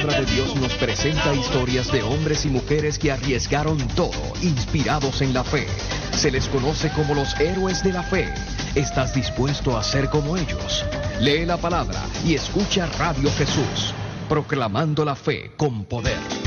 palabra de Dios nos presenta historias de hombres y mujeres que arriesgaron todo, inspirados en la fe. Se les conoce como los héroes de la fe. ¿Estás dispuesto a ser como ellos? Lee la palabra y escucha Radio Jesús, proclamando la fe con poder.